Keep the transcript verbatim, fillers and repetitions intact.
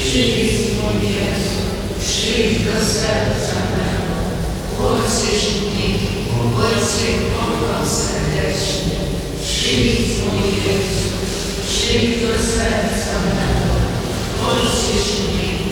Przyjdź, mój Jezu, przyjdź do serca mego, pocisz mnie, pocisz